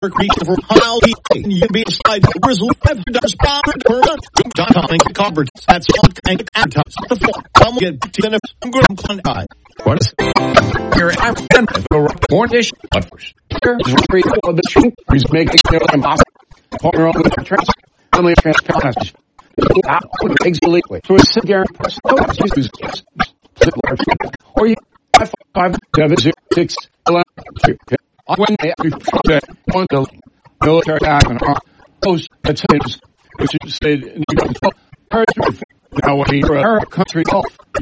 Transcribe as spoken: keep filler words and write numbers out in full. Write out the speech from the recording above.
creation for how he can you be side grizzle five dollars per dot com covered that's all and at the phone come get to the I'm good on eye what is here I'm born dish but first here is free of the truth he's making it impossible partner with the trans family transparent out with eggs liquid so it's cigar or you five five seven zero six eleven when they want the military act and post attempts which is said now when her country off